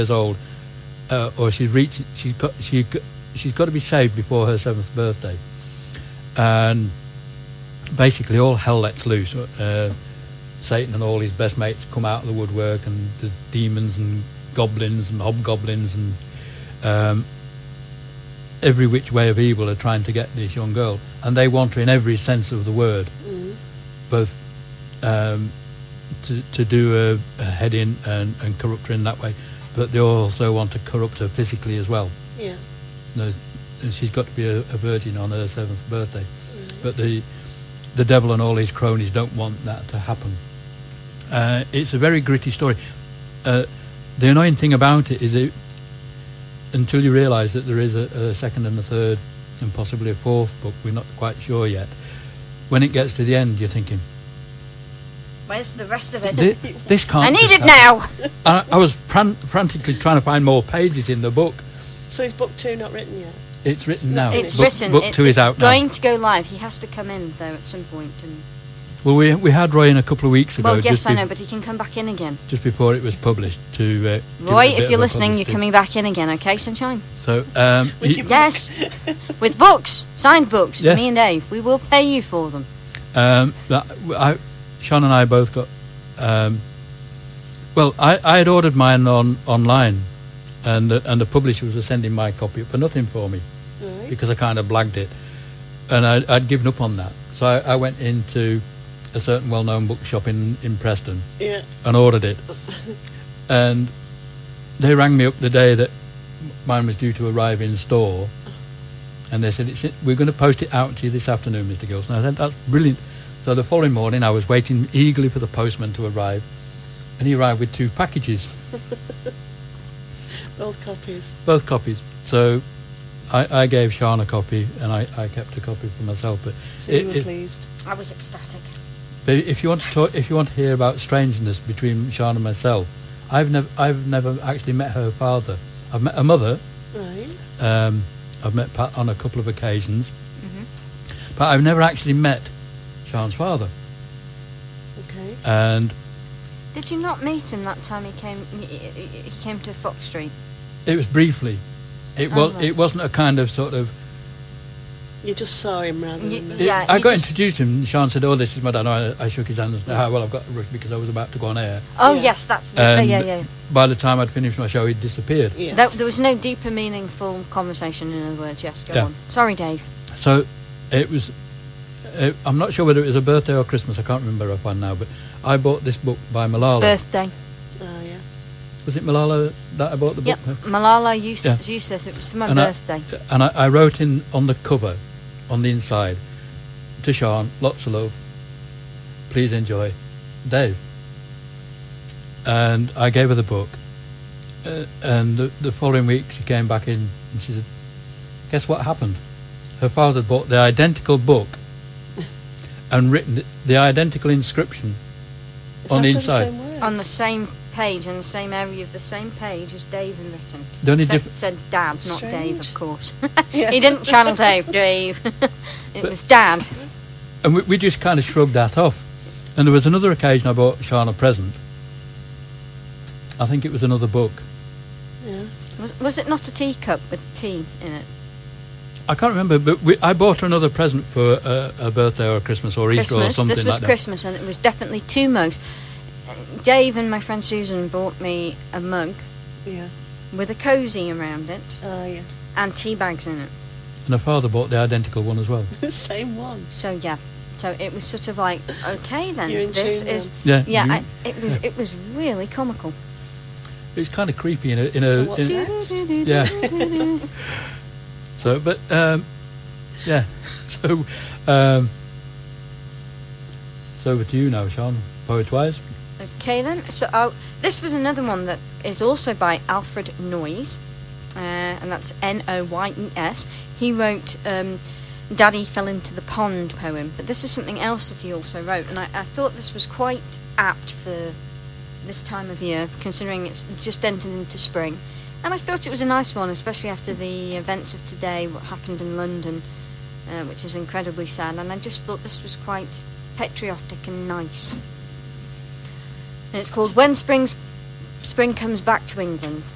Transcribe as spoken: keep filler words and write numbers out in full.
years old, uh, or she's reached, she's got, she, she's got to be saved before her seventh birthday, and basically all hell lets loose. Uh, Satan and all his best mates come out of the woodwork, and there's demons and goblins and hobgoblins and um, every which way of evil are trying to get this young girl, and they want her in every sense of the word, mm. both um, to, to do a, a head in and, and corrupt her in that way, but they also want to corrupt her physically as well. Yeah. No, and she's got to be a, a virgin on her seventh birthday, mm. but the the devil and all his cronies don't want that to happen. Uh, it's a very gritty story. Uh, the annoying thing about it is it, until you realise that there is a, a second and a third and possibly a fourth book, we're not quite sure yet. When it gets to the end, you're thinking, where's the rest of it? This, this can't. I need it happen. now. I, I was fran- frantically trying to find more pages in the book. So is book two not written yet? It's written it's now. It's book, written. Book it, two is out now. It's going to go live. He has to come in though at some point. And well, we we had Roy in a couple of weeks ago. Well, yes, just I be- know, but he can come back in again. Just before it was published. To uh, Roy, if you're listening, you're coming back in again, okay, sunshine? So um, with he, yes, with books, signed books yes. for me and Dave. We will pay you for them. Um, I, Sean and I both got. Um, well, I, I had ordered mine on online, and the, and the publisher was sending my copy for nothing for me, right. because I kind of blagged it, and I, I'd given up on that. So I, I went into a certain well-known bookshop in, in Preston, yeah. and ordered it, and they rang me up the day that mine was due to arrive in store, and they said, it's, we're going to post it out to you this afternoon, Mister Gilson. I said, that's brilliant. So the following morning I was waiting eagerly for the postman to arrive, and he arrived with two packages. Both copies. Both copies. So I, I gave Sean a copy, and I, I kept a copy for myself. But so it, you were it, pleased. I was ecstatic. But if you want to talk, if you want to hear about strangeness between Sean and myself, I've never I've never actually met her father. I've met her mother. Right. Um, I've met Pat on a couple of occasions, Mm-hmm. but I've never actually met Sean's father. Okay. And Did you not meet him that time he came? He, he he came to Fox Street. it was briefly. It Oh, was. right. It wasn't a kind of sort of. You just saw him rather You- than... It, Yeah, I you got just- introduced him. And Sean said, "Oh, this is my dad." I, I shook his hand and said, "Ah, well, I've got to rush because I was about to go on air." Oh Yeah. yes, that. Uh, And yeah, yeah. by the time I'd finished my show, he'd disappeared. Yeah. There, there was no deeper, meaningful conversation. In other words, yes. Go Yeah. on. Sorry, Dave. So it was. Uh, I'm not sure whether it was a birthday or Christmas. I can't remember offhand now. But I bought this book by Malala. Birthday. Oh, yeah. Was it Malala that I bought the book? Yep. Malala Yus- Yeah. Yousaf. It was for my And I- birthday. And I, I wrote in on the cover, on the inside, to Sean, lots of love. Please enjoy, Dave. And I gave her the book. Uh, and the, the following week she came back in and she said, guess what happened? Her father bought the identical book and written the, the identical inscription Is on the that inside. same words? On the same page, on the same area of the same page as Dave had written. The only said, diff- said Dad, not Strange. Dave, of course. Yeah. He didn't channel Dave, Dave. It But- was Dad. And we, we just kind of shrugged that off. And there was another occasion I bought Sean a present. I think it was another book. Yeah. Was, was it not a teacup with tea in it? I can't remember, but we, I bought her another present for a, a birthday or a Christmas or Easter or Christmas. something This was like Christmas, and it was definitely two mugs. Uh, Dave and my friend Susan bought me a mug Yeah. with a cosy around it Oh, yeah. and tea bags in it. that. And her father bought the identical one as well. Same one. So yeah, so it was sort of like, okay then, You're in this tune is Yeah, yeah. you- I, it was it was really comical. It's kind of creepy in a... In a So what's in, next? yeah. So, but, um, yeah. So, um, so over to you now, Sean, poet-wise. Okay then, so oh, this was another one that is also by Alfred Noyes, uh, and that's N O Y E S. He wrote um, Daddy Fell Into the Pond poem, but this is something else that he also wrote, and I, I thought this was quite apt for this time of year, considering it's just entered into spring. And I thought it was a nice one, especially after the events of today, what happened in London, uh, which is incredibly sad, and I just thought this was quite patriotic and nice. And it's called When Spring's, Spring Comes Back to England.